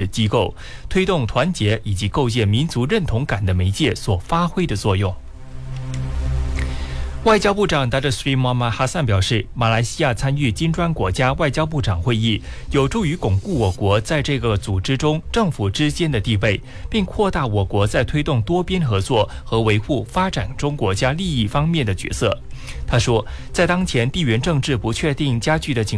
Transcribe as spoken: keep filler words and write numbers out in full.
机构，推动团结以及构建民族认同感的媒介所发挥的作用。外交部长达德斯里莫马哈桑表示，马来西亚参与金砖国家外交部长会议，有助于巩固我国在这个组织中政府之间的地位，并扩大我国在推动多边合作和维护发展中国家利益方面的角色。他说，在当前地缘政治不确定加剧的情